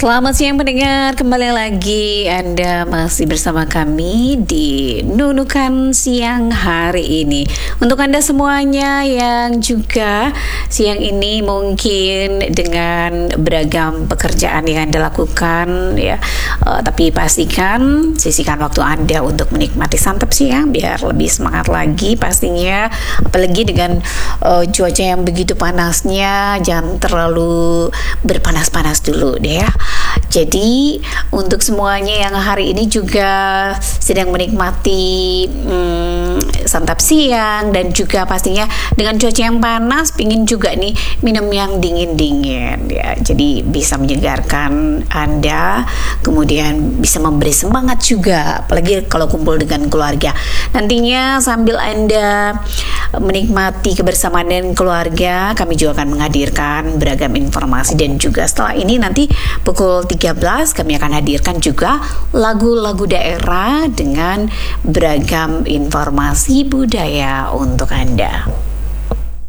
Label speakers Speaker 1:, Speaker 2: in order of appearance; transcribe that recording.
Speaker 1: Selamat siang pendengar, kembali lagi Anda masih bersama kami di Nunukan Siang hari ini. Untuk Anda semuanya yang juga siang ini mungkin dengan beragam pekerjaan yang Anda lakukan ya, tapi pastikan sisihkan waktu Anda untuk menikmati santap siang biar lebih semangat lagi pastinya. Apalagi dengan cuaca yang begitu panasnya, jangan terlalu berpanas-panas dulu deh ya. Jadi untuk semuanya yang hari ini juga sedang menikmati santap siang dan juga pastinya dengan cuaca yang panas, pingin juga nih minum yang dingin-dingin ya. Jadi bisa menyegarkan Anda, kemudian bisa memberi semangat juga, apalagi kalau kumpul dengan keluarga. Nantinya sambil Anda menikmati kebersamaan dengan keluarga, kami juga akan menghadirkan beragam informasi, dan juga setelah ini nanti pukul 13 kami akan hadirkan juga lagu-lagu daerah dengan beragam informasi budaya untuk Anda.